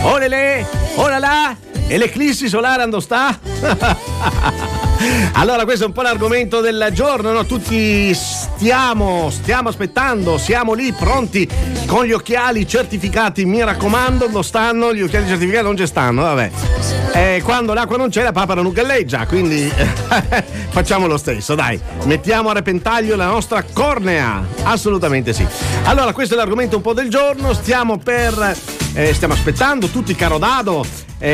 Olele, olala, e l'eclissi solare ando sta? Allora, questo è un po' l'argomento del giorno, no? Tutti stiamo aspettando, siamo lì pronti con gli occhiali certificati, mi raccomando, non stanno, gli occhiali certificati non ci stanno, vabbè. Quando l'acqua non c'è, la papera non galleggia, quindi facciamo lo stesso, dai, mettiamo a repentaglio la nostra cornea, assolutamente sì. Allora, questo è l'argomento un po' del giorno, stiamo aspettando tutti, caro Dado,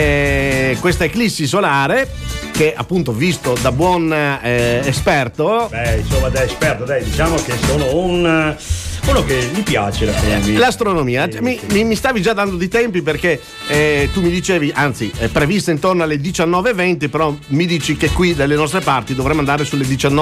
questa eclissi solare, che appunto, visto da buon esperto. Insomma, da esperto, diciamo che sono uno che gli piace l'astronomia. Mi stavi già dando di tempi, perché tu mi dicevi, anzi è prevista intorno alle 19:20, però mi dici che qui dalle nostre parti dovremmo andare sulle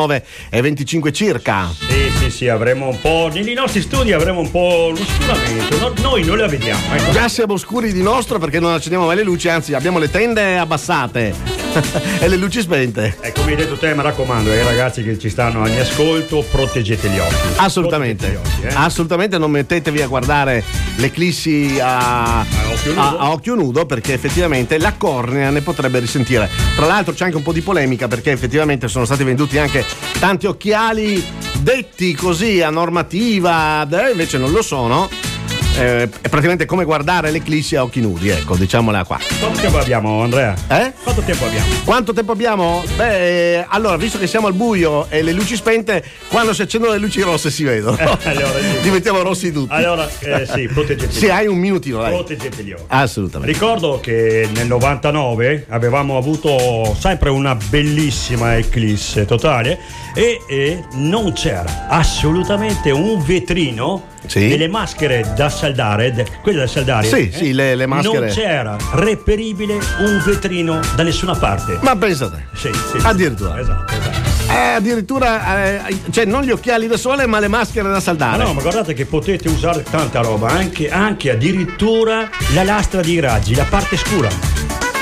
19:25 circa. Sì, avremo un po', nei nostri studi avremo un po' l'oscuramento, noi non la vediamo. Già siamo scuri di nostro, perché non accendiamo mai le luci, anzi abbiamo le tende abbassate e le luci spente. Come hai detto te, mi raccomando, ai ragazzi che ci stanno in ascolto, proteggete gli occhi. Assolutamente. Assolutamente non mettetevi a guardare l'eclissi a occhio nudo, perché effettivamente la cornea ne potrebbe risentire. Tra l'altro c'è anche un po' di polemica, perché effettivamente sono stati venduti anche tanti occhiali detti così a normativa, invece non lo sono. È praticamente come guardare l'eclissi a occhi nudi, ecco, diciamola qua. Quanto tempo abbiamo, Andrea? Quanto tempo abbiamo? Quanto tempo abbiamo? Allora, visto che siamo al buio e le luci spente, quando si accendono le luci rosse si vedono. Allora, diventiamo rossi tutti. Allora, sì, proteggete. Sì, hai un minutino, dai. Proteggete gli occhi. Assolutamente. Ricordo che nel 99 avevamo avuto sempre una bellissima eclisse totale e non c'era assolutamente un vetrino. Sì. Delle maschere da saldare, quelle da saldare. Sì, le maschere. Non c'era reperibile un vetrino da nessuna parte. Ma pensate. Sì. Addirittura. Esatto. Addirittura, cioè non gli occhiali da sole, ma le maschere da saldare. No, ma guardate che potete usare tanta roba, anche addirittura la lastra di raggi, la parte scura.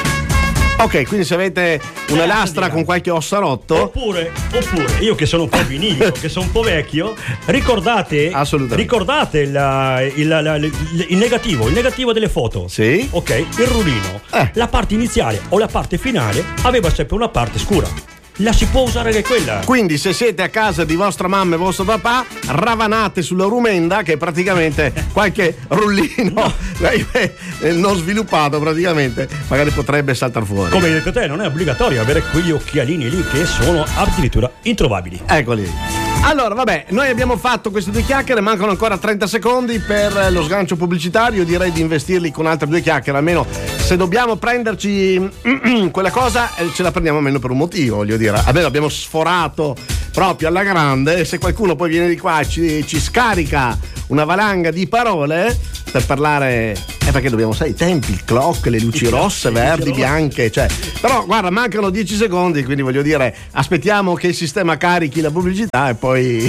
Ok, quindi se avete una lastra con qualche ossarotto. Oppure, io che sono un po' vinilico, che sono un po' vecchio, ricordate il negativo delle foto. Sì. Ok, il rullino. La parte iniziale o la parte finale aveva sempre una parte scura. La si può usare anche quella. Quindi se siete a casa di vostra mamma e vostro papà, ravanate sulla rumenda, che è praticamente qualche rullino non sviluppato, praticamente magari potrebbe saltare fuori. Come hai detto te, non è obbligatorio avere quegli occhialini lì che sono addirittura introvabili. Eccoli. Allora, vabbè, noi abbiamo fatto queste 2 chiacchiere, mancano ancora 30 secondi per lo sgancio pubblicitario. Direi di investirli con altre 2 chiacchiere, almeno se dobbiamo prenderci quella cosa, ce la prendiamo almeno per un motivo, voglio dire. Almeno abbiamo sforato proprio alla grande, e se qualcuno poi viene di qua e ci scarica una valanga di parole per parlare, perché dobbiamo, sai, i tempi, il clock, le luci rosse, verdi, bianche, cioè. Però guarda, mancano 10 secondi, quindi voglio dire, aspettiamo che il sistema carichi la pubblicità e poi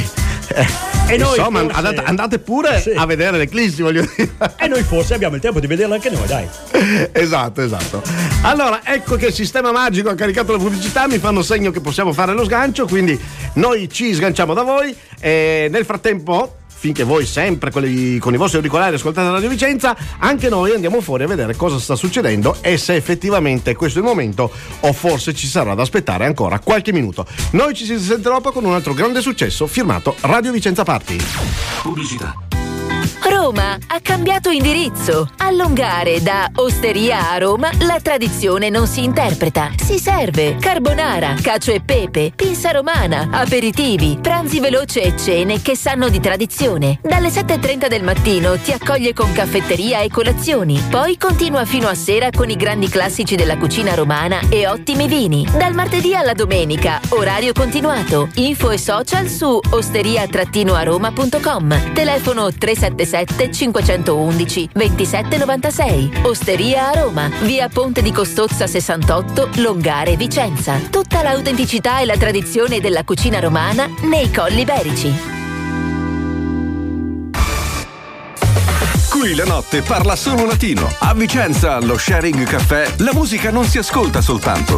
e noi insomma forse, andate pure a vedere l'eclissi, voglio dire. E noi forse abbiamo il tempo di vederla anche noi, dai. Esatto. Allora, ecco che il sistema magico ha caricato la pubblicità, mi fanno segno che possiamo fare lo sgancio, quindi noi ci sganciamo da voi e nel frattempo, finché voi sempre con i vostri auricolari ascoltate Radio Vicenza, anche noi andiamo fuori a vedere cosa sta succedendo e se effettivamente questo è il momento o forse ci sarà da aspettare ancora qualche minuto. Noi ci si sente dopo con un altro grande successo firmato Radio Vicenza Party. Pubblicità. Roma ha cambiato indirizzo. A Longare da Osteria a Roma la tradizione non si interpreta, si serve. Carbonara, cacio e pepe, pinza romana, aperitivi, pranzi veloci e cene che sanno di tradizione. Dalle 7:30 del mattino ti accoglie con caffetteria e colazioni. Poi continua fino a sera con i grandi classici della cucina romana e ottimi vini. Dal martedì alla domenica, orario continuato. Info e social su osteria-aroma.com. Telefono 377 511 2796. Osteria a Roma, via Ponte di Costozza 68, Longare, Vicenza. Tutta l'autenticità e la tradizione della cucina romana nei Colli Iberici. Qui la notte parla solo latino. A Vicenza, allo Sharing Caffè, la musica non si ascolta soltanto,